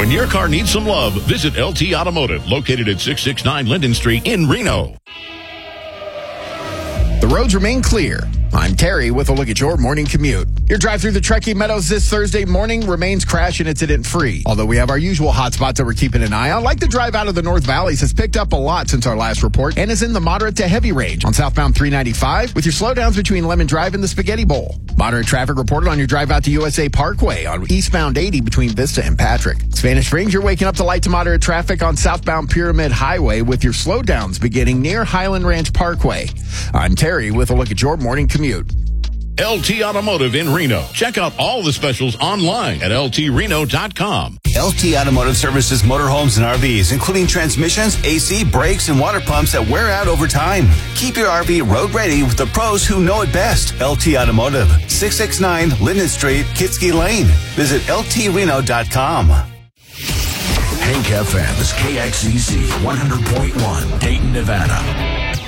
When your car needs some love, visit LT Automotive, located at 669 Linden Street in Reno. The roads remain clear. I'm Terry with a look at your morning commute. Your drive through the Truckee Meadows this Thursday morning remains crash and incident free. Although we have our usual hot spots that we're keeping an eye on, like the drive out of the North Valleys has picked up a lot since our last report and is in the moderate to heavy range on southbound 395 with your slowdowns between Lemon Drive and the Spaghetti Bowl. Moderate traffic reported on your drive out to USA Parkway on eastbound 80 between Vista and Patrick. Spanish Springs, you're waking up to light to moderate traffic on southbound Pyramid Highway with your slowdowns beginning near Highland Ranch Parkway. I'm Terry with a look at your morning commute. LT Automotive in Reno. Check out all the specials online at ltreno.com. LT Automotive services motorhomes and RVs, including transmissions, AC, brakes, and water pumps that wear out over time. Keep your RV road ready with the pros who know it best. LT Automotive, 669 Linden Street, Kitsky Lane. Visit ltreno.com. Hank FM's KXCC 100.1, Dayton, Nevada.